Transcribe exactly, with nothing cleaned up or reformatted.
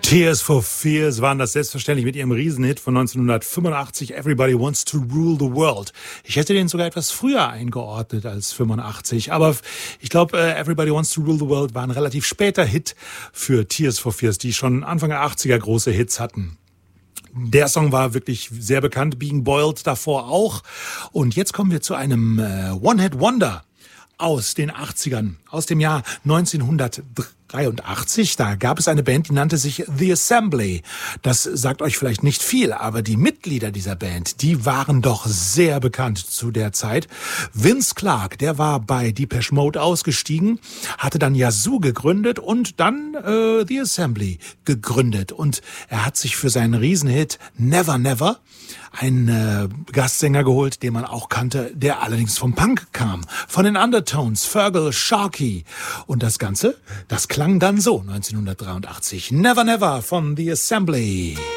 Tears for Fears waren das selbstverständlich mit ihrem Riesenhit von neunzehnhundertfünfundachtzig, Everybody Wants to Rule the World. Ich hätte den sogar etwas früher eingeordnet als fünfundachtzig, aber ich glaube, Everybody Wants to Rule the World war ein relativ später Hit für Tears for Fears, die schon Anfang der achtziger große Hits hatten. Der Song war wirklich sehr bekannt, Being Boiled davor auch. Und jetzt kommen wir zu einem äh, One-Hit-Wonder aus den achtzigern, aus dem Jahr neunzehnhundertdreiundachtzig. Da gab es eine Band, die nannte sich The Assembly. Das sagt euch vielleicht nicht viel, aber die Mitglieder dieser Band, die waren doch sehr bekannt zu der Zeit. Vince Clarke, der war bei Depeche Mode ausgestiegen, hatte dann Yazoo gegründet und dann äh, The Assembly gegründet. Und er hat sich für seinen Riesenhit Never Never einen äh, Gastsänger geholt, den man auch kannte, der allerdings vom Punk kam, von den Undertones, Fergal Sharkey. Und das Ganze, das klang dann so neunzehnhundertdreiundachtzig. Never Never von The Assembly.